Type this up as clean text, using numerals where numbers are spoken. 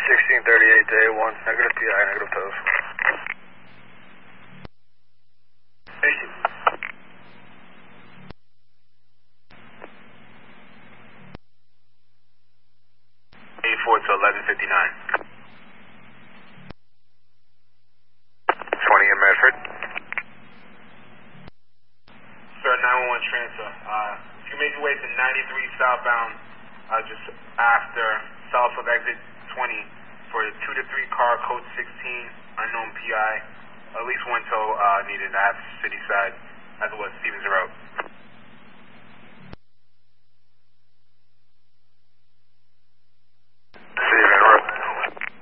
1638 to A1, negative PI, negative toes. Thank you. A4 to 1159. 20 in Medford. Sir, 911 transfer. If you make your way to 93 southbound, just after south of exit 20 for a 2 to 3 car, code 16, unknown PI. At least one tow needed. I have city side as well as Stevens Road.